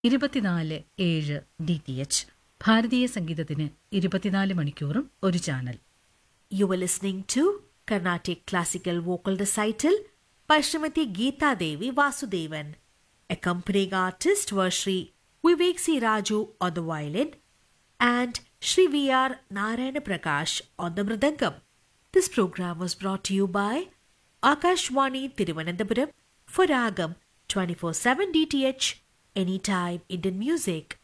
24/7 ഭാരതീയ സംഗീതത്തിന് 24 മണിക്കൂറും ഒരു channel. You were listening to Carnatic Classical Vocal Recital by Srimati Geeta Devi Vasudevan. Accompanying artists were Sri Vivek C. Raju on the violin and Sri V.R. Narayana Prakash on the mridangam. This program was brought to you by Akashwani Thiruvananthapuram for Ragam 24/7 DTH, Anytime Indian Music.